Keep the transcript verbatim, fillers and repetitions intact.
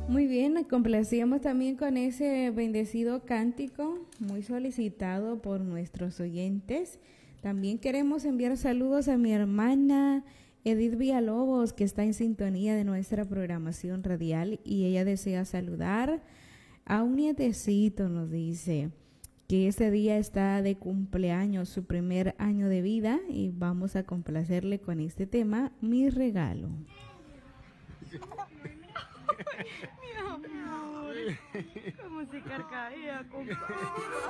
Muy bien, complacíamos también con ese bendecido cántico, muy solicitado por nuestros oyentes. También queremos enviar saludos a mi hermana Edith Villalobos, que está en sintonía de nuestra programación radial, y ella desea saludar a un nietecito, nos dice, que ese día está de cumpleaños, su primer año de vida, y vamos a complacerle con este tema, Mi Regalo. Mi amor, cómo se carcajea, compadre.